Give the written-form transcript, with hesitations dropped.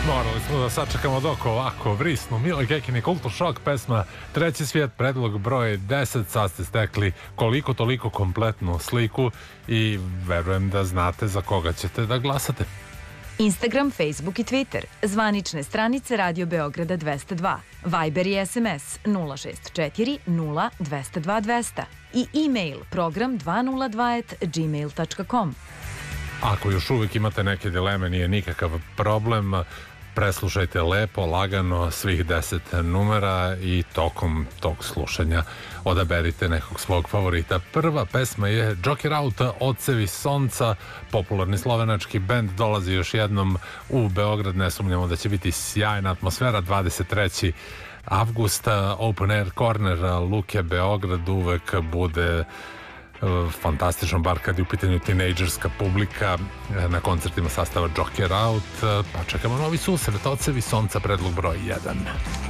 Morali smo da sačekamo dok ovako vrisnu Mile Kekini Kultur šok, pesma Treći svijet, predlog broj 10. Sad ste stekli koliko toliko kompletnu sliku i verujem da znate za koga ćete da glasate. Instagram, Facebook i Twitter, zvanične stranice Radio Beograda 202, Viber i SMS 064 0 202 200 i e-mail program 202@gmail.com. Ako još uvijek imate neke dileme, nije nikakav problem. Preslušajte lepo, lagano svih 10 numera i tokom tog slušanja odaberite nekog svog favorita. Prva pesma je Joker Out, Ocevi sonca, popularni slovenački bend dolazi još jednom u Beograd, ne sumnjamo da će biti sjajna atmosfera. 23. avgusta Open Air Corner Luke Beograd uvek bude fantastično, bar kad je u pitanju tinejdžerska publika. Na koncertima sastava Joker Out, pa čekamo novi susret, Ocevi sonca, predlog broj 1.